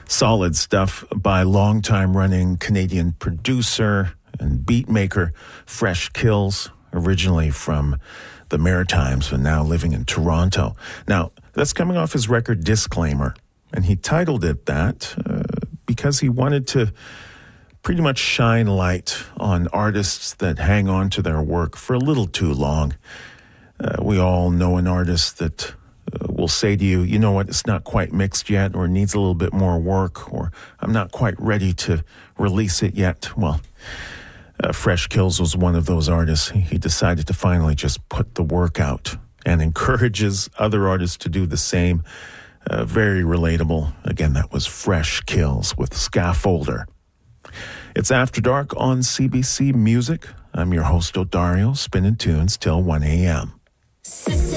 Solid stuff by longtime running Canadian producer and beat maker Fresh Kills, originally from the Maritimes but now living in Toronto. Now, that's coming off his record Disclaimer, and he titled it that because he wanted to pretty much shine light on artists that hang on to their work for a little too long. We all know an artist that will say to you, you know what, it's not quite mixed yet, or needs a little bit more work, or I'm not quite ready to release it yet. Well, Fresh Kills was one of those artists. He decided to finally just put the work out and encourages other artists to do the same. Very relatable. Again, that was Fresh Kills with Scaffolder. It's After Dark on CBC Music. I'm your host, Odario, spinning tunes till 1 a.m.